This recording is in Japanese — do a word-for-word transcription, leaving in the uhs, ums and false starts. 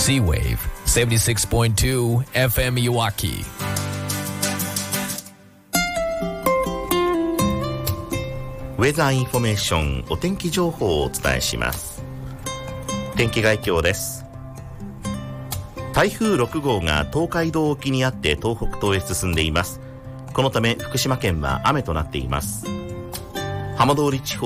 C-Wave seventy-six point two F M いわき。 ウェザーインフォメーション、お天気情報をお伝えします。天気概況です。台風ろく号が東海道沖にあって東北東へ進んでいます。このため福島県は雨となっています。浜通り地方